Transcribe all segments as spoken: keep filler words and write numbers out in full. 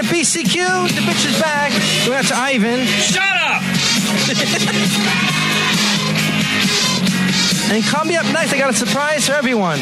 B C Q, the bitch is back. Going out to Ivan. Shut up! And coming up next, I got a surprise for everyone.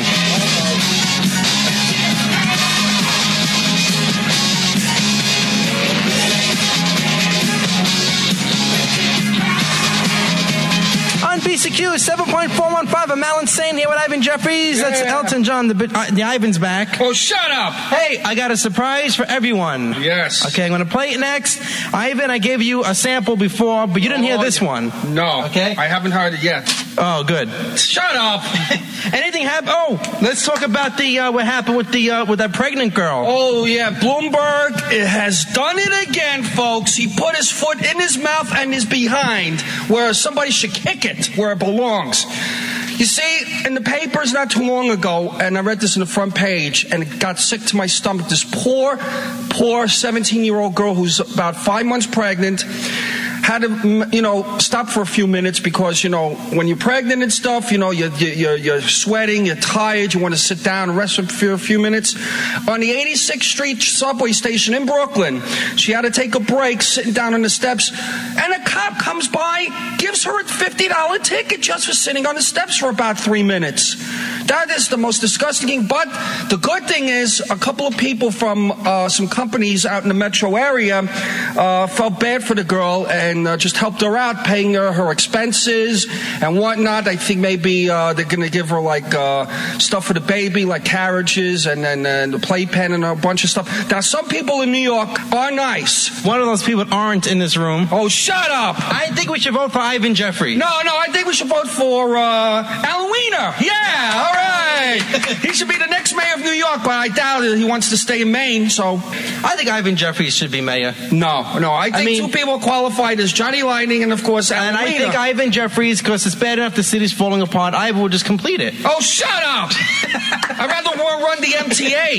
On B C Q, seven point four one five. I'm Alan Sane here with Ivan Jeffries. That's Yeah. Elton John. The, uh, the Ivan's back. Oh, shut up! Hey, I got a surprise for everyone. Yes. Okay, I'm going to play it next. Ivan, I gave you a sample before, but you didn't hear this one. No. Okay. I haven't heard it yet. Oh, good. Shut up! Anything happen? Oh, let's talk about the uh, what happened with the uh, with that pregnant girl. Oh, yeah. Bloomberg has done it again, folks. He put his foot in his mouth and his behind where somebody should kick it where it belongs. You see, in the papers not too long ago, and I read this in the front page, and it got sick to my stomach, this poor, poor seventeen-year-old girl who's about five months pregnant had to, you know, stop for a few minutes because, you know, when you're pregnant and stuff, you know, you're, you're, you're sweating, you're tired, you want to sit down and rest for a few minutes. On the eighty-sixth Street subway station in Brooklyn, she had to take a break sitting down on the steps, and a cop comes by, gives her a fifty dollar ticket just for sitting on the steps for about three minutes. That is the most disgusting thing, but the good thing is a couple of people from uh, some companies out in the metro area uh, felt bad for the girl and And uh, just helped her out, paying her her expenses and whatnot. I think maybe uh, they're going to give her like uh, stuff for the baby, like carriages and then and the playpen and a bunch of stuff. Now, some people in New York are nice. One of those people aren't in this room. Oh, shut up! I think we should vote for Ivan Jeffries. No, no, I think we should vote for uh, Alan Wiener. Yeah, all right. He should be the next mayor of New York, but I doubt it. He wants to stay in Maine, so I think Ivan Jeffries should be mayor. No, no, I think I mean, two people qualified. There's Johnny Lightning and, of course, Alan And I Wiener. think Ivan Jeffries, because it's bad enough the city's falling apart, Ivan will just complete it. Oh, shut up! I'd rather run the M T A.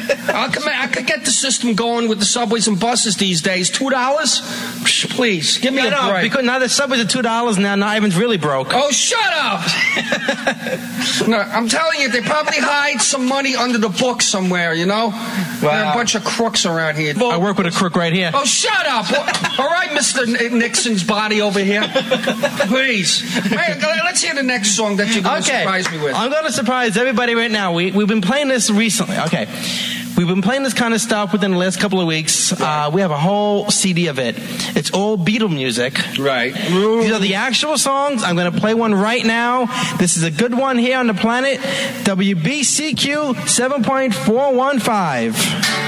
I could, I could get the system going with the subways and buses these days. Two dollars? Please, give me no, a no, break. Because now the subways are two dollars now. Now Ivan's really broke. Oh, shut up! No, I'm telling you, they probably hide some money under the book somewhere, you know? Wow. There are a bunch of crooks around here. I work with a crook right here. Oh, shut up! All right, Mister Nixon's body over here. Please. Hey, let's hear the next song that you're going to okay. surprise me with. I'm going to surprise everybody right now. We, we've been playing this recently. Okay. We've been playing this kind of stuff within the last couple of weeks. Uh, we have a whole C D of it. It's all Beatle music. Right. These are the actual songs. I'm going to play one right now. This is a good one here on the planet. W B C Q seven point four one five.